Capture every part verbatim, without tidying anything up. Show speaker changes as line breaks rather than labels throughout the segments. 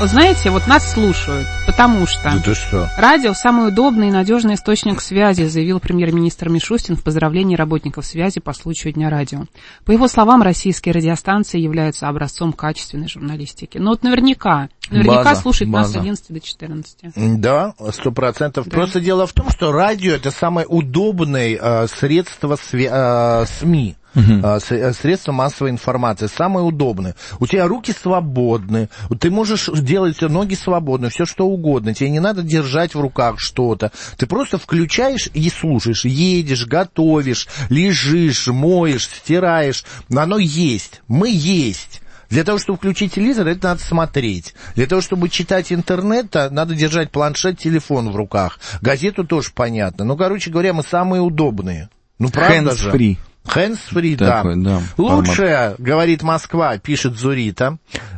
Вы знаете, вот нас слушают, потому что,
Это что?
радио – самый удобный и надежный источник связи, заявил премьер-министр Мишустин в поздравлении работников связи по случаю Дня радио. По его словам, российские радиостанции являются образцом качественной журналистики. Но вот наверняка, наверняка
база,
слушает
база.
нас с одиннадцати до четырнадцати.
Да, сто процентов.
Да.
Просто дело в том, что радио — это самое удобное э, средство свя- э, СМИ. Uh-huh. Средства массовой информации, самые удобные. У тебя руки свободны, ты можешь делать ноги свободны, все что угодно, тебе не надо держать в руках что-то. Ты просто включаешь и слушаешь, едешь, готовишь, лежишь, моешь, стираешь. Оно есть, мы есть. Для того, чтобы включить телевизор, это надо смотреть. Для того, чтобы читать интернет, надо держать планшет, телефон в руках. Газету тоже понятно. Ну, короче говоря, мы самые удобные. Ну, правда же?
Hands-free.
Hands-free, да.
Такой, да.
Лучшее, говорит Москва, пишет Зурита.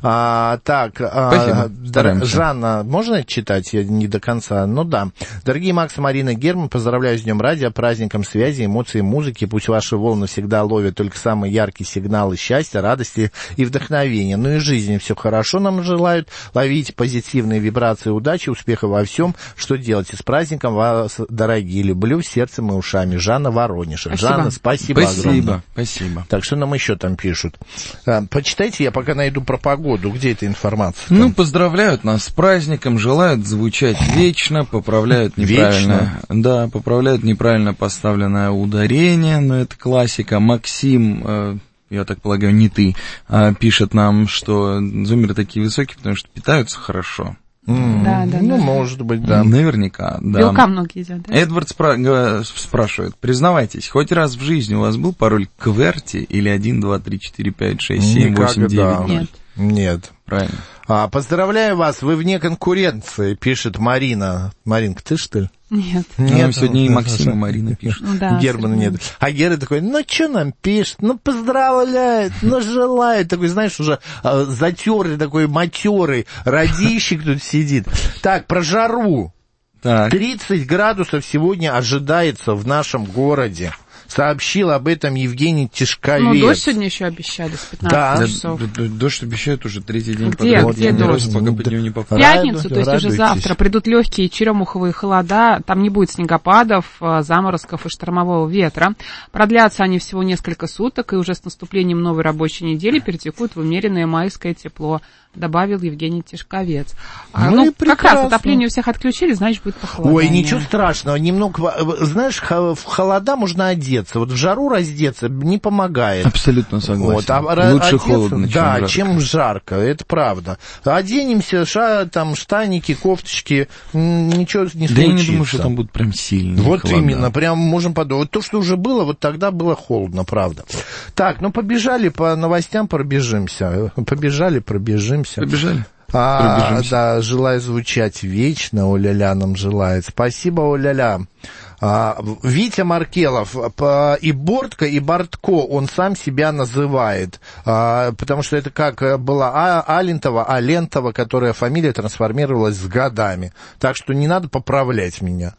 А, так, а, дор- Жанна, можно это читать? Я не до конца. Ну да. Дорогие Макс, Марина, Герман, поздравляю с Днем радио, праздником связи, эмоций, музыки. Пусть ваши волны всегда ловят только самые яркие сигналы счастья, радости и вдохновения. Ну и жизни все хорошо нам желают. Ловите позитивные вибрации, удачи, успеха во всем. Что делайте? С праздником вас, дорогие. Люблю сердцем и ушами. Жанна Воронеж. Жанна, спасибо.
Спасибо, огромное. Спасибо.
Так, что нам еще там пишут? А, почитайте, я пока найду про погоду. Где эта информация?
Ну, поздравляют нас с праздником, желают звучать вечно, поправляют неправильно...
Вечно?
Да, поправляют неправильно поставленное ударение, но это классика. Максим... Э, я так полагаю, не ты, а, пишет нам, что зумеры такие высокие, потому что питаются хорошо.
Mm.
Да, да,
ну,
да.
может быть, да.
Наверняка, да.
Белка много едят, да?
Эдвард спра- спрашивает, признавайтесь, хоть раз в жизни у вас был пароль КВЕРТИ или один, два, три, четыре, пять, шесть, семь, восемь, девять?
Нет.
Нет.
Правильно.
А, поздравляю вас, вы вне конкуренции, пишет Марина. Маринка, ты что ли?
Нет.
Нет. Ну, сегодня и Максим, и Марина пишут.
Ну, да,
Германа нет. А Гера такой, ну, что нам пишет? Ну, поздравляет, ну, желает. Такой, знаешь, уже а, затертый, такой матерый радищик тут сидит. Так, про жару.
Так.
тридцать градусов сегодня ожидается в нашем городе. Сообщил об этом Евгений Тишковец.
Ну, дождь сегодня еще обещали с пятнадцати
Да.
часов.
Дождь обещают уже третий день
Где?
подряд.
Где
Ни разу
дождь?
пока под ним не
В
попал.
пятницу, то есть
Радуйтесь.
уже завтра, придут легкие черемуховые холода, там не будет снегопадов, заморозков и штормового ветра. Продлятся они всего несколько суток, и уже с наступлением новой рабочей недели перетекут в умеренное майское тепло, добавил Евгений Тишковец. А,
Ну
ну,
и
как
прекрасно.
раз отопление у всех отключили, значит, будет похолодание.
Ой, ничего страшного, немного, знаешь, в холода можно одеться, вот в жару раздеться не помогает.
Абсолютно согласен.
Вот, а
Лучше
одеться,
холодно, чем
да,
жарко.
чем жарко, это правда. Оденемся, ша, там, штаники, кофточки, м, ничего не случится.
Да я не думаю, что там будут прям сильные
Вот
холода.
именно, прям можем подумать. Вот то, что уже было, вот тогда было холодно, правда. Так, ну побежали по новостям, пробежимся. Побежали, пробежимся.
Побежали.
А,
Пробежимся.
да, желаю звучать вечно, Оля-ля нам желает. Спасибо, Оля-ля. А, Витя Маркелов, по, и Бортко, и Бортко, он сам себя называет, а, потому что это как была а, Алентова, Алентова, которая фамилия трансформировалась с годами. Так что не надо поправлять меня.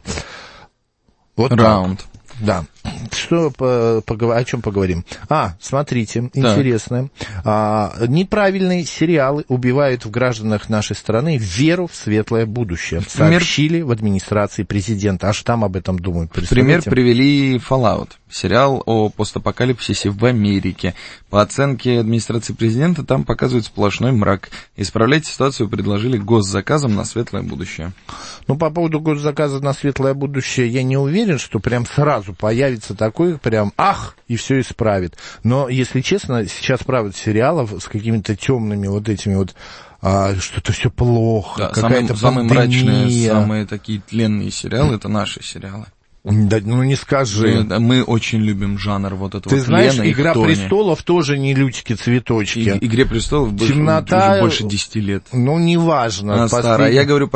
Вот
Раунд.
так. Да. Что, по, поговор... о чем поговорим? А, смотрите, интересно. А, неправильные сериалы убивают в гражданах нашей страны веру в светлое будущее. Сообщили в администрации президента. А что там об этом думают?
Пример привели Fallout. Сериал о постапокалипсисе в Америке. По оценке администрации президента, там показывают сплошной мрак. Исправлять ситуацию предложили госзаказом на светлое будущее.
Ну, по поводу госзаказа на светлое будущее, я не уверен, что прям сразу появится такой, прям, ах, и все исправит. Но, если честно, сейчас, правда, сериалов с какими-то темными вот этими вот, а, что-то все плохо,
Да,
какая-то
самые, самые
пандемия.
мрачные, самые такие тленные сериалы — это наши сериалы.
Да, ну не скажи.
Мы, мы очень любим жанр вот этого.
Ты знаешь,
тлена и
«Игра
хтони.
престолов» тоже не лючки-цветочки.
И, «Игре престолов»
Темнота...
уже больше десяти лет.
Ну, неважно.
Она
Послед...
старая. Я говорю